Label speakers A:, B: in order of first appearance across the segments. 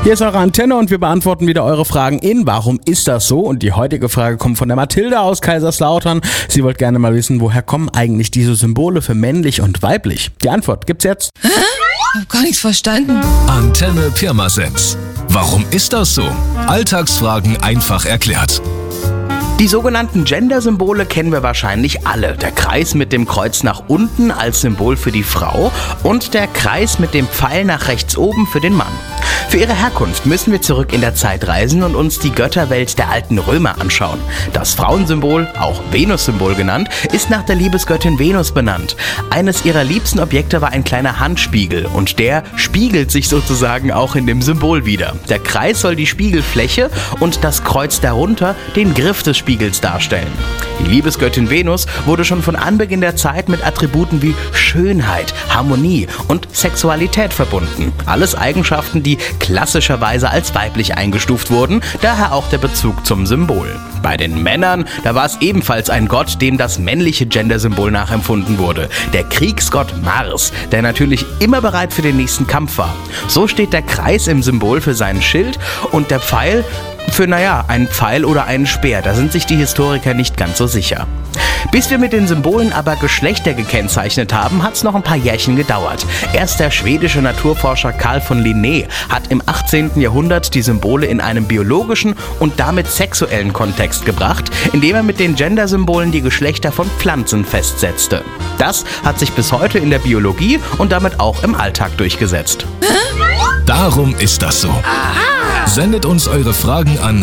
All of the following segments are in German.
A: Hier ist eure Antenne und wir beantworten wieder eure Fragen in Warum ist das so? Und die heutige Frage kommt von der Mathilda aus Kaiserslautern. Sie wollte gerne mal wissen, woher kommen eigentlich diese Symbole für männlich und weiblich? Die Antwort gibt's jetzt.
B: Ich hab gar nichts verstanden.
C: Antenne Pirmasens. Warum ist das so? Alltagsfragen einfach erklärt.
D: Die sogenannten Gender-Symbole kennen wir wahrscheinlich alle. Der Kreis mit dem Kreuz nach unten als Symbol für die Frau und der Kreis mit dem Pfeil nach rechts oben für den Mann. Für ihre Herkunft müssen wir zurück in der Zeit reisen und uns die Götterwelt der alten Römer anschauen. Das Frauensymbol, auch Venus-Symbol genannt, ist nach der Liebesgöttin Venus benannt. Eines ihrer liebsten Objekte war ein kleiner Handspiegel und der spiegelt sich sozusagen auch in dem Symbol wieder. Der Kreis soll die Spiegelfläche und das Kreuz darunter den Griff des Spiegels darstellen. Die Liebesgöttin Venus wurde schon von Anbeginn der Zeit mit Attributen wie Schönheit, Harmonie und Sexualität verbunden. Alles Eigenschaften, die klassischerweise als weiblich eingestuft wurden, daher auch der Bezug zum Symbol. Bei den Männern, da war es ebenfalls ein Gott, dem das männliche Gender-Symbol nachempfunden wurde. Der Kriegsgott Mars, der natürlich immer bereit für den nächsten Kampf war. So steht der Kreis im Symbol für seinen Schild und der Pfeil für, einen Pfeil oder einen Speer. Da sind sich die Historiker nicht ganz so sicher. Bis wir mit den Symbolen aber Geschlechter gekennzeichnet haben, hat es noch ein paar Jährchen gedauert. Erst der schwedische Naturforscher Carl von Linné hat im 18. Jahrhundert die Symbole in einem biologischen und damit sexuellen Kontext gebracht, indem er mit den Gender-Symbolen die Geschlechter von Pflanzen festsetzte. Das hat sich bis heute in der Biologie und damit auch im Alltag durchgesetzt.
C: Darum ist das so. Sendet uns eure Fragen an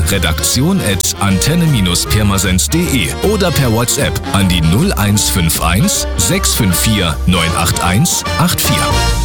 C: redaktion@antenne-pirmasens.de oder per WhatsApp an die 0151 654 981 84.